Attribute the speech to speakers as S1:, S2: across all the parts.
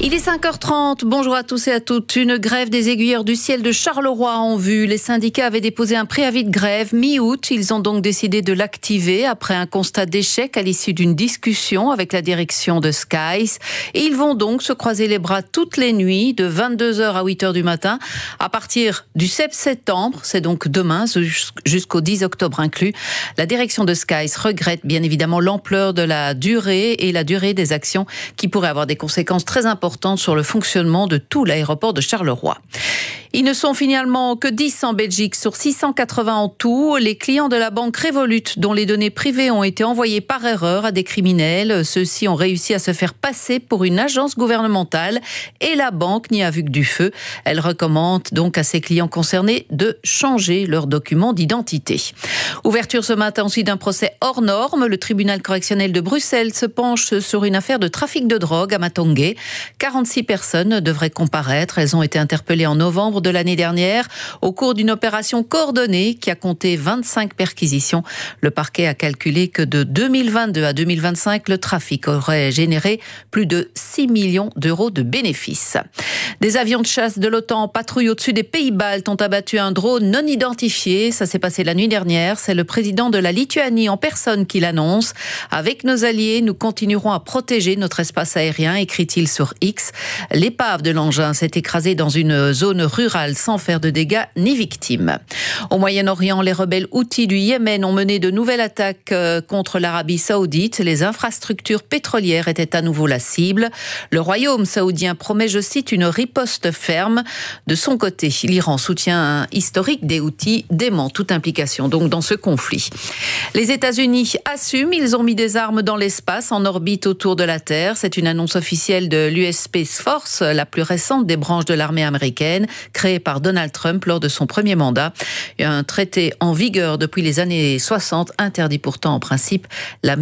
S1: Il est 5h30, bonjour à tous et à toutes. Une grève des aiguilleurs du ciel de Charleroi en vue. Les syndicats avaient déposé un préavis de grève mi-août. Ils ont donc décidé de l'activer après un constat d'échec à l'issue d'une discussion avec la direction de Skies. Et ils vont donc se croiser les bras toutes les nuits de 22h à 8h du matin à partir du 7 septembre. C'est donc demain jusqu'au 10 octobre inclus. La direction de Skies regrette bien évidemment l'ampleur de la durée et la durée des actions qui pourraient avoir des conséquences très importantes sur le fonctionnement de tout l'aéroport de Charleroi. Ils ne sont finalement que 10 en Belgique sur 680 en tout. Les clients de la banque Revolut, dont les données privées ont été envoyées par erreur à des criminels, ceux-ci ont réussi à se faire passer pour une agence gouvernementale et la banque n'y a vu que du feu. Elle recommande donc à ses clients concernés de changer leurs documents d'identité. Ouverture ce matin aussi d'un procès hors norme. Le tribunal correctionnel de Bruxelles se penche sur une affaire de trafic de drogue à Matongué. 46 personnes devraient comparaître. Elles ont été interpellées en novembre de l'année dernière au cours d'une opération coordonnée qui a compté 25 perquisitions. Le parquet a calculé que de 2022 à 2025, le trafic aurait généré plus de 6 millions d'euros de bénéfices. Des avions de chasse de l'OTAN en patrouille au-dessus des Pays-Baltes ont abattu un drone non identifié. Ça s'est passé la nuit dernière. C'est le président de la Lituanie en personne qui l'annonce. Avec nos alliés, nous continuerons à protéger notre espace aérien, écrit-il sur X. L'épave de l'engin s'est écrasée dans une zone rurale sans faire de dégâts ni victimes. Au Moyen-Orient, les rebelles houthis du Yémen ont mené de nouvelles attaques contre l'Arabie saoudite. Les infrastructures pétrolières étaient à nouveau la cible. Le royaume saoudien promet, je cite, une riposte ferme. De son côté, l'Iran, soutien historique des houthis, dément toute implication donc dans ce conflit. Les États-Unis assument, ils ont mis des armes dans l'espace en orbite autour de la Terre. C'est une annonce officielle de l'US Space Force, la plus récente des branches de l'armée américaine, créé par Donald Trump lors de son premier mandat. Un traité en vigueur depuis les années 60 interdit pourtant en principe la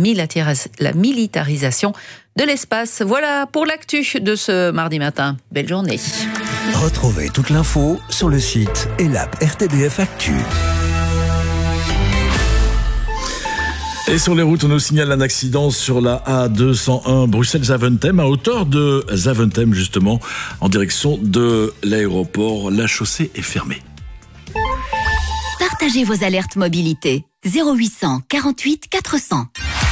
S1: militarisation de l'espace. Voilà pour l'actu de ce mardi matin. Belle journée.
S2: Retrouvez toute l'info sur le site et l'app RTBF Actu.
S3: Et sur les routes, on nous signale un accident sur la A201 Bruxelles-Zaventem, à hauteur de Zaventem, justement, en direction de l'aéroport. La chaussée est fermée.
S4: Partagez vos alertes mobilité. 0800 48 400.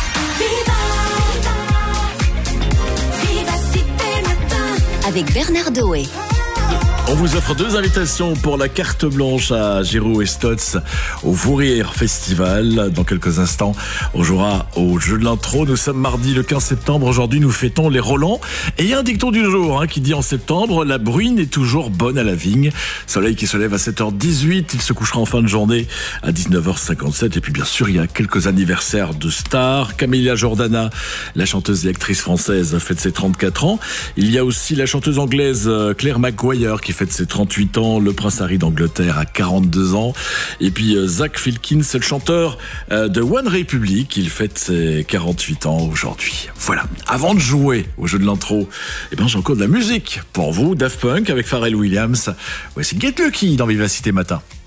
S4: Avec Bernard Doé.
S3: On vous offre 2 invitations pour la carte blanche à Giroud et Stotz au Fou Rire Festival. Dans quelques instants, on jouera au jeu de l'intro. Nous sommes mardi le 15 septembre. Aujourd'hui, nous fêtons les Rolands. Et il y a un dicton du jour qui dit en septembre, la bruine est toujours bonne à la vigne. Soleil qui se lève à 7h18. Il se couchera en fin de journée à 19h57. Et puis bien sûr, il y a quelques anniversaires de stars. Camilla Jordana, la chanteuse et actrice française, fête ses 34 ans. Il y a aussi la chanteuse anglaise Claire McGuire qui fête ses 38 ans, le prince Harry d'Angleterre a 42 ans, et puis Zach Filkins, le chanteur de One Republic, il fête ses 48 ans aujourd'hui. Voilà, avant de jouer au jeu de l'intro, j'ai encore de la musique pour vous, Daft Punk avec Pharrell Williams. Voici Get Lucky dans Vivacité Matin.